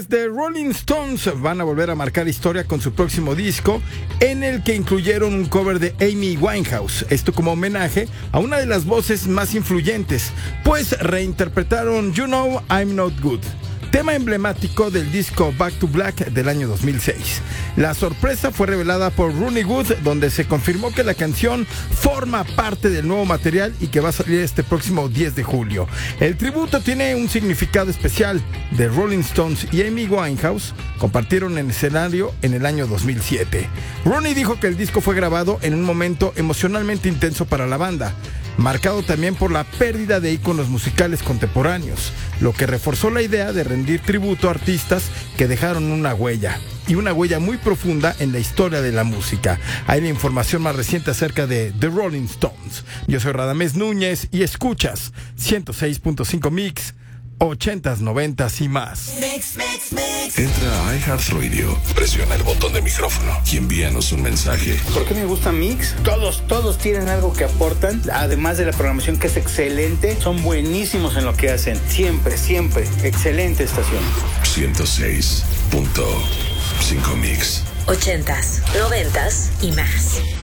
The Rolling Stones van a volver a marcar historia con su próximo disco, en el que incluyeron un cover de Amy Winehouse, esto como homenaje a una de las voces más influyentes, pues reinterpretaron You Know I'm Not Good, tema emblemático del disco Back to Black del año 2006. La sorpresa fue revelada por Ronnie Wood, donde se confirmó que la canción forma parte del nuevo material y que va a salir este próximo 10 de julio. El tributo tiene un significado especial. The Rolling Stones y Amy Winehouse compartieron el escenario en el año 2007. Ronnie dijo que el disco fue grabado en un momento emocionalmente intenso para la banda, marcado también por la pérdida de íconos musicales contemporáneos, lo que reforzó la idea de rendir tributo a artistas que dejaron una huella, y una huella muy profunda en la historia de la música. Hay la información más reciente acerca de The Rolling Stones. Yo soy Radamés Núñez y escuchas 106.5 Mix, 80s, 90s y más. Entra a iHeartRadio, presiona el botón de micrófono y envíanos un mensaje. ¿Por qué me gusta Mix? Todos tienen algo que aportan, además de la programación que es excelente. Son buenísimos en lo que hacen. Siempre. Excelente estación. 106.5 Mix. 80s, 90s y más.